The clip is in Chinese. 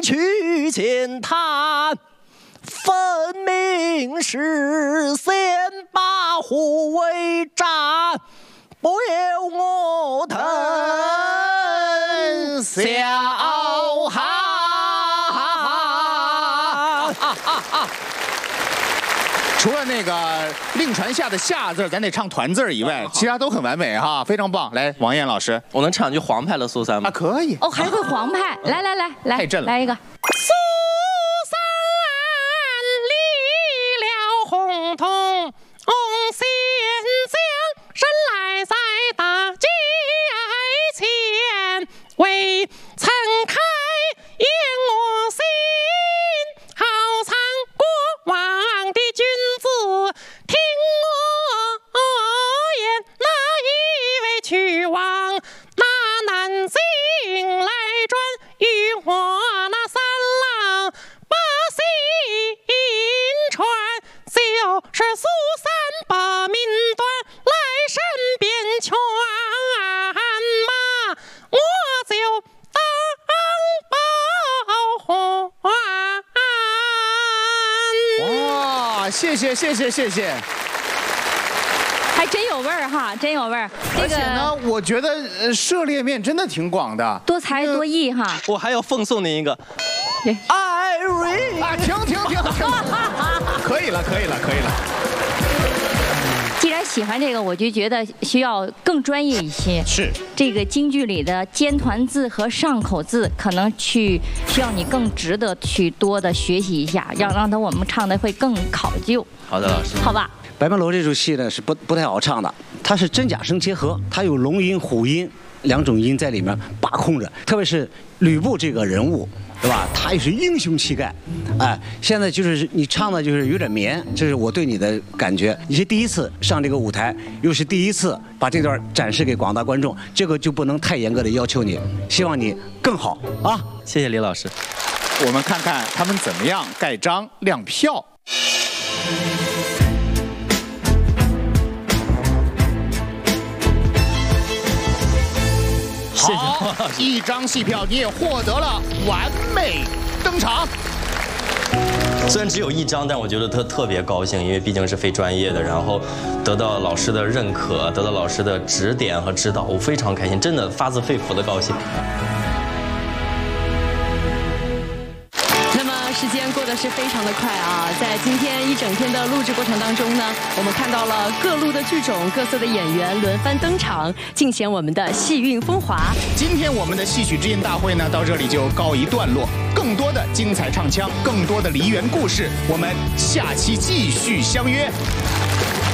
去见他，分明是先把虎为诈，不由我疼笑哈。 除了那个令传下的下字，咱得唱团字以外，其他都很完美哈，非常棒。来，王艳老师， 我能唱句黄派的苏三吗？ 啊，可以。 哦，还会黄派，来， 太正了， 来一个。 苏三离了洪洞，先将人来在大街前，未曾开言我心，好藏过往的君子，听我言，那一位去往那南京来转与我那三郎把信传，就是苏三把民端来身边劝马，我就当报还。 哇，谢谢。 还真有味儿哈，真有味儿。 而且呢，我觉得涉猎面真的挺广的， 多才多艺哈。 我还要奉送您一个艾瑞啊，停，可以了。 既然喜欢这个，我就觉得需要更专业一些。 是这个京剧里的尖团字和上口字，可能需要你更值得去多的学习一下，让我们唱的会更考究。 好的，老师， 好吧。 白毛楼这出戏呢是不太好唱的，它是真假声结合，它有龙音、虎音两种音在里面把控着，特别是吕布这个人物，对吧？他也是英雄气概，哎，现在就是你唱的就是有点绵，这是我对你的感觉。你是第一次上这个舞台，又是第一次把这段展示给广大观众，这个就不能太严格的要求你，希望你更好啊！ 谢谢李老师。 我们看看他们怎么样盖章亮票。好，一张戏票你也获得了完美登场。 虽然只有一张，但我觉得特别高兴，因为毕竟是非专业的，然后得到老师的认可，得到老师的指点和指导，我非常开心，真的发自肺腑的高兴。 时间过得是非常的快啊！在今天一整天的录制过程当中呢，我们看到了各路的剧种、各色的演员轮番登场，尽显我们的戏韵风华。 今天我们的戏曲之音大会呢，到这里就告一段落。更多的精彩唱腔，更多的梨园故事，我们下期继续相约。